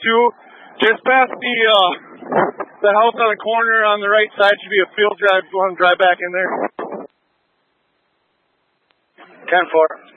Just past the house on the corner on the right side should be a field drive. If you want to drive back in there. 10-4.